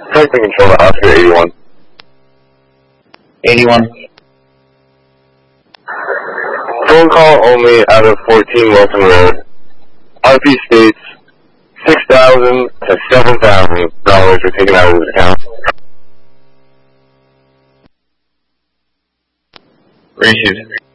Franklin Control to Oscar 81. 81. Phone call only out of 14 Wilson Road. RP states $6,000 to $7,000 were taken out of his account. Received.